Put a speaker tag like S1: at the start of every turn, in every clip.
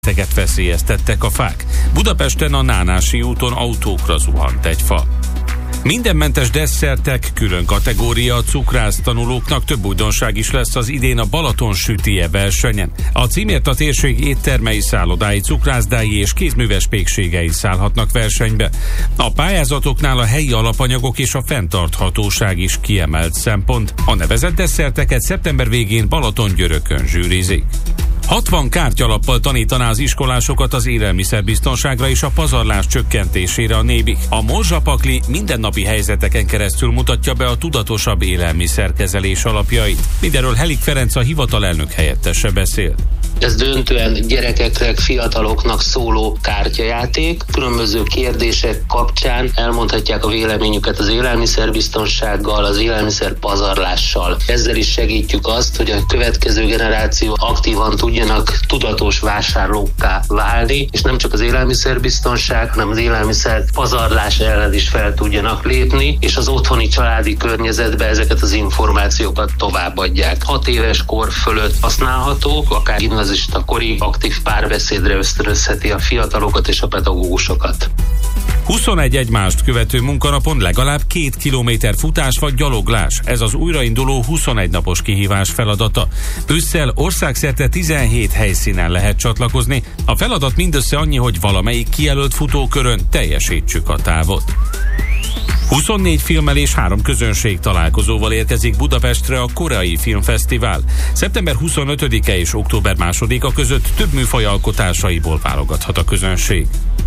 S1: Teget veszélyeztettek a fák. Budapesten a Nánási úton autókra zuhant egy fa. Mindenmentes desszertek, külön kategória a cukrász tanulóknak, több újdonság is lesz az idén a Balaton sütije versenyen. A címért a térség éttermei, szállodái, cukrászdái és kézműves pékségei szállhatnak versenybe. A pályázatoknál a helyi alapanyagok és a fenntarthatóság is kiemelt szempont. A nevezett desszerteket szeptember végén Balatongyörökön zsűrizik. 60 kártyalappal tanítaná az iskolásokat az élelmiszerbiztonságra és a pazarlás csökkentésére a Nébik. A morzsapakli mindennapi helyzeteken keresztül mutatja be a tudatosabb élelmiszerkezelés alapjait. Mindenről Helik Ferenc, a hivatalelnök helyettese beszél.
S2: Ez döntően gyerekeknek, fiataloknak szóló kártyajáték. Különböző kérdések kapcsán elmondhatják a véleményüket az élelmiszerbiztonsággal, az élelmiszer pazarlással. Ezzel is segítjük azt, hogy a következő generáció aktívan tudjanak tudatos vásárlókká válni, és nem csak az élelmiszerbiztonság, hanem az élelmiszer pazarlás ellen is fel tudjanak lépni, és az otthoni családi környezetbe ezeket az információkat továbbadják. 6 éves kor fölött használható, akár gimnazista korig aktív párbeszédre ösztönözheti a fiatalokat és a pedagógusokat.
S1: 21 egymást követő munkanapon legalább 2 kilométer futás vagy gyaloglás. Ez az újrainduló 21 napos kihívás feladata. Ősszel országszerte 17 helyszínen lehet csatlakozni. A feladat mindössze annyi, hogy valamelyik kijelölt futókörön teljesítsük a távot. 24 filmmel és 3 közönség találkozóval érkezik Budapestre a Koreai Filmfesztivál. Szeptember 25-e és október 2-a között több műfaj alkotásaiból válogathat a közönség.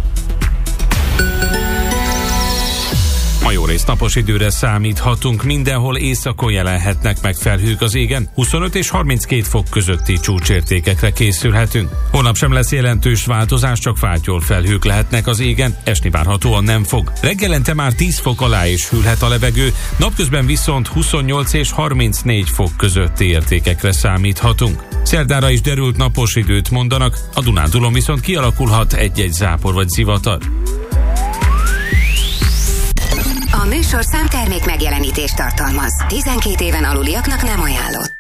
S1: Ma jó rész napos időre számíthatunk, mindenhol északon jelenhetnek meg felhők az égen, 25 és 32 fok közötti csúcsértékekre készülhetünk. Holnap sem lesz jelentős változás, csak fátyol felhők lehetnek az égen, esni várhatóan nem fog. Reggelente már 10 fok alá is hűlhet a levegő, napközben viszont 28 és 34 fok közötti értékekre számíthatunk. Szerdára is derült napos időt mondanak, a Dunántúlon viszont kialakulhat egy-egy zápor vagy zivatar.
S3: A műsorszám termék megjelenítést tartalmaz. 12 éven aluliaknak nem ajánlott.